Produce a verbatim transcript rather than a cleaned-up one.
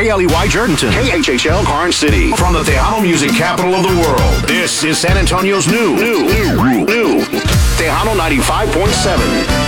K L E Y Jerdenton. K H H L Karn City. From the Tejano music capital of the world, this is San Antonio's new, new, new, new Tejano ninety-five point seven.